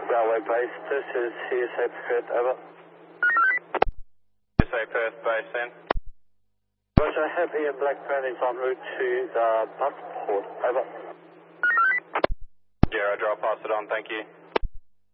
Railway Base, this is CSA Perth, over. CSA Perth Base in. Roger, I have Ian Blackburn is en route to the bus port, over. Yeah, Roger, I'll pass it on, thank you.